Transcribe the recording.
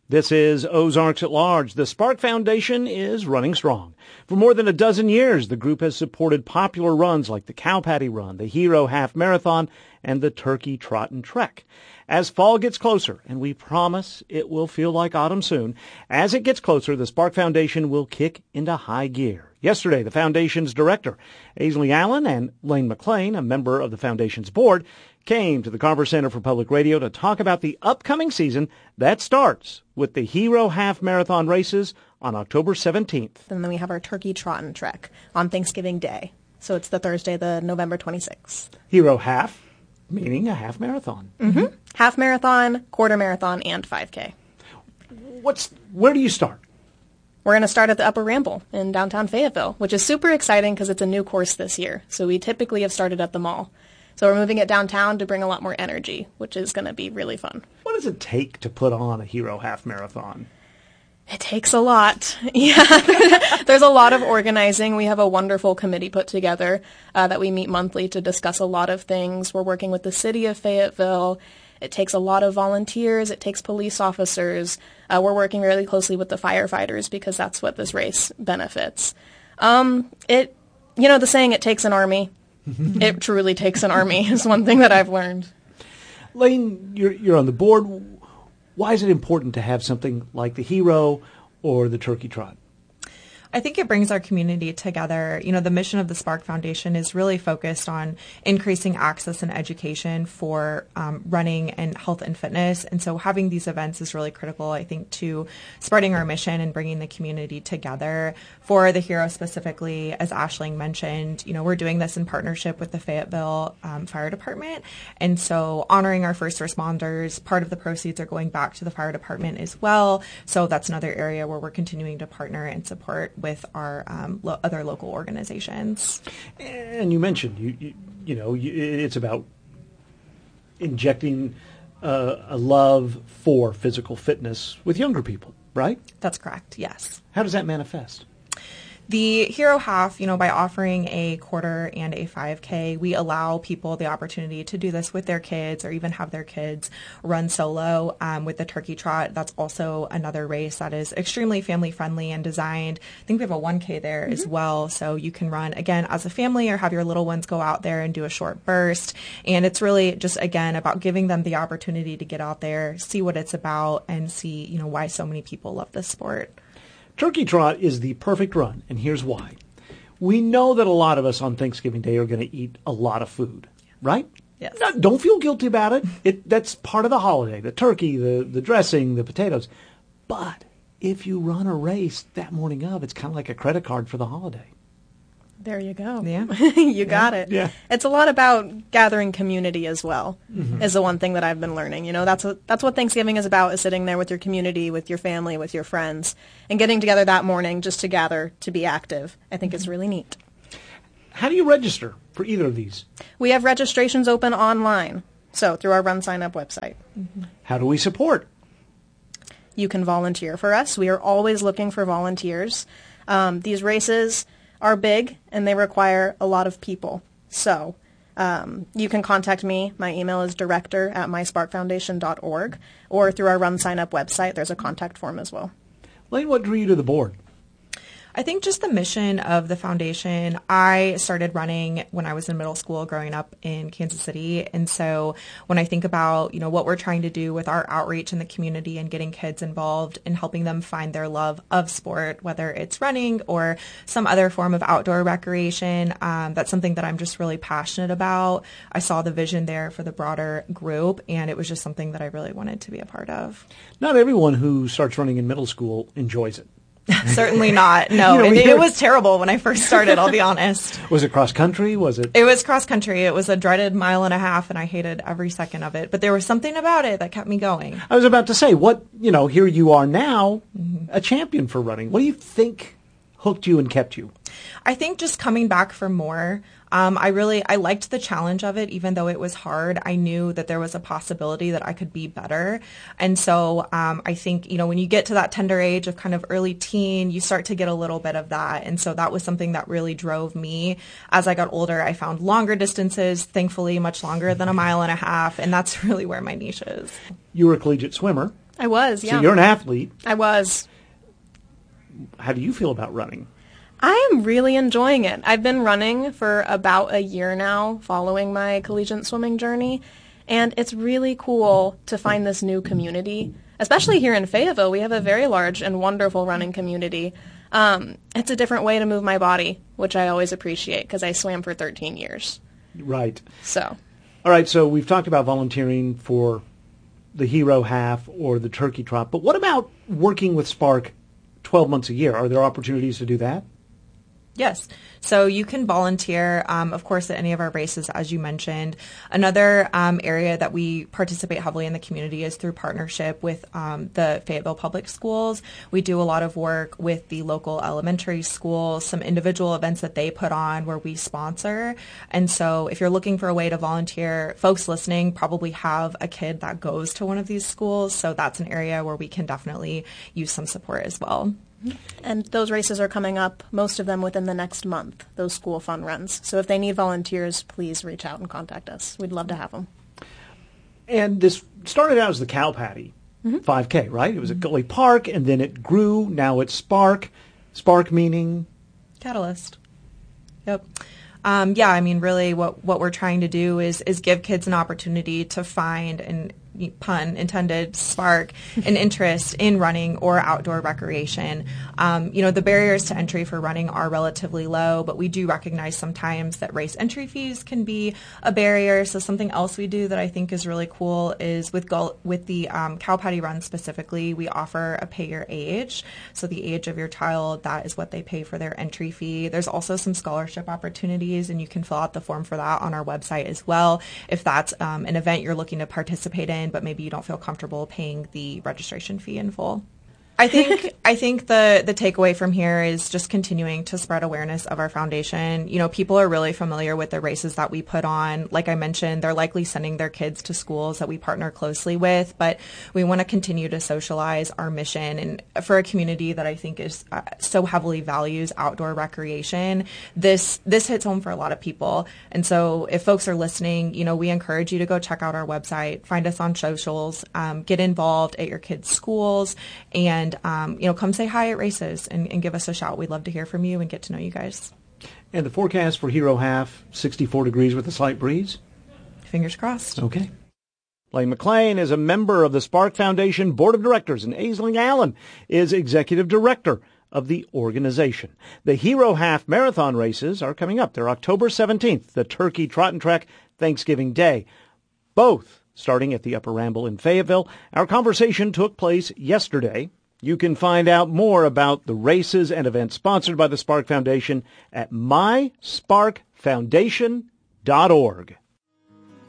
This is Ozarks at Large. The Spark Foundation is running strong. For more than a dozen years, the group has supported popular runs like the Cow Patty Run, the Hero Half Marathon, and the Turkey Trot and Trek. As fall gets closer, and we promise it will feel like autumn soon, as it gets closer, the Spark Foundation will kick into high gear. Yesterday, the Foundation's director, Aisley Allen, and Lane McLean, a member of the Foundation's board, came to the Carver Center for Public Radio to talk about the upcoming season that starts with the Hero Half Marathon races on October 17th. And then we have our Turkey Trot and Trek on Thanksgiving Day. So it's the Thursday, the November 26th. Hero Half, meaning a half marathon. Mm-hmm. Half marathon, quarter marathon, and 5K. Where do you start? We're going to start at the Upper Ramble in downtown Fayetteville, which is super exciting because it's a new course this year. So we typically have started at the mall. So we're moving it downtown to bring a lot more energy, which is going to be really fun. What does it take to put on a Hero Half Marathon? It takes a lot. Yeah, there's a lot of organizing. We have a wonderful committee put together that we meet monthly to discuss a lot of things. We're working with the city of Fayetteville. It takes a lot of volunteers. It takes police officers. We're working really closely with the firefighters because that's what this race benefits. The saying, it takes an army. It truly takes an army is one thing that I've learned. Lane, you're on the board. Why is it important to have something like the Hero or the Turkey Trot? I think it brings our community together. You know, the mission of the Spark Foundation is really focused on increasing access and education for running and health and fitness. And so having these events is really critical, I think, to spreading our mission and bringing the community together. For the Hero specifically, as Aisling mentioned, we're doing this in partnership with the Fayetteville Fire Department. And so honoring our first responders, part of the proceeds are going back to the fire department as well. So that's another area where we're continuing to partner and support with our other local organizations. And you mentioned, it's about injecting a love for physical fitness with younger people, right? That's correct, yes. How does that manifest? The Hero Half, by offering a quarter and a 5K, we allow people the opportunity to do this with their kids or even have their kids run solo. With the Turkey Trot, that's also another race that is extremely family-friendly and designed. I think we have a 1K there as well, so you can run, again, as a family or have your little ones go out there and do a short burst. And it's really just, again, about giving them the opportunity to get out there, see what it's about, and see, why so many people love this sport. Turkey Trot is the perfect run, and here's why. We know that a lot of us on Thanksgiving Day are going to eat a lot of food, right? Yes. No, don't feel guilty about it. That's part of the holiday, the turkey, the dressing, the potatoes. But if you run a race that morning of, it's kind of like a credit card for the holiday. There you go. Yeah. You got it. Yeah. It's a lot about gathering community as well, is the one thing that I've been learning. That's what Thanksgiving is about, is sitting there with your community, with your family, with your friends, and getting together that morning just to gather, to be active. I think it's really neat. How do you register for either of these? We have registrations open online, so through our Run Sign Up website. How do we support? You can volunteer for us. We are always looking for volunteers. These races are big, and they require a lot of people. So you can contact me. My email is director@mysparkfoundation.org, or through our Run Sign Up website. There's a contact form as well. Lane, what drew you to the board? I think just the mission of the foundation. I started running when I was in middle school growing up in Kansas City. And so when I think about, what we're trying to do with our outreach in the community and getting kids involved and helping them find their love of sport, whether it's running or some other form of outdoor recreation, that's something that I'm just really passionate about. I saw the vision there for the broader group, and it was just something that I really wanted to be a part of. Not everyone who starts running in middle school enjoys it. Certainly not. No, it was terrible when I first started, I'll be honest. Was it cross country? It was cross country. It was a dreaded mile and a half, and I hated every second of it. But there was something about it that kept me going. I was about to say, here you are now, a champion for running. What do you think hooked you and kept you? I think just coming back for more. I liked the challenge of it, even though it was hard. I knew that there was a possibility that I could be better. And so I think, when you get to that tender age of kind of early teen, you start to get a little bit of that. And so that was something that really drove me. As I got older, I found longer distances, thankfully much longer than a mile and a half. And that's really where my niche is. You were a collegiate swimmer. I I was, yeah. So you're an athlete. I was. How do you feel about running? I am really enjoying it. I've been running for about a year now, following my collegiate swimming journey, and it's really cool to find this new community. Especially here in Fayetteville, we have a very large and wonderful running community. It's a different way to move my body, which I always appreciate because I swam for 13 years. Right. So. All right, so we've talked about volunteering for the Hero Half or the Turkey Trot, but what about working with Spark 12 months a year? Are there opportunities to do that? Yes. So you can volunteer, of course, at any of our races, as you mentioned. Another area that we participate heavily in the community is through partnership with the Fayetteville Public Schools. We do a lot of work with the local elementary schools, some individual events that they put on where we sponsor. And so if you're looking for a way to volunteer, folks listening probably have a kid that goes to one of these schools. So that's an area where we can definitely use some support as well. And those races are coming up, most of them within the next month, those school fun runs. So if they need volunteers, please reach out and contact us. We'd love to have them. And this started out as the Cow Patty 5K, right? It was at Gully Park, and then it grew. Now it's Spark. Spark meaning? Catalyst. Yep. Yeah, I mean, really what we're trying to do is give kids an opportunity to find and pun intended, spark an interest in running or outdoor recreation. The barriers to entry for running are relatively low, but we do recognize sometimes that race entry fees can be a barrier. So something else we do that I think is really cool is with the Cow Patty Run specifically, we offer a pay your age. So the age of your child, that is what they pay for their entry fee. There's also some scholarship opportunities, and you can fill out the form for that on our website as well. If that's an event you're looking to participate in, but maybe you don't feel comfortable paying the registration fee in full. I think the takeaway from here is just continuing to spread awareness of our foundation. People are really familiar with the races that we put on. Like I mentioned, they're likely sending their kids to schools that we partner closely with, but we want to continue to socialize our mission. And for a community that I think is so heavily values outdoor recreation, this hits home for a lot of people. And so if folks are listening, we encourage you to go check out our website, find us on socials, get involved at your kids' schools, and come say hi at races and give us a shout. We'd love to hear from you and get to know you guys. And the forecast for Hero Half, 64 degrees with a slight breeze? Fingers crossed. Okay. Blaine McLean is a member of the Spark Foundation Board of Directors, and Aisling Allen is Executive Director of the organization. The Hero Half Marathon races are coming up. They're October 17th, the Turkey Trot and Trek Thanksgiving Day. Both starting at the Upper Ramble in Fayetteville. Our conversation took place yesterday. You can find out more about the races and events sponsored by the Spark Foundation at mysparkfoundation.org.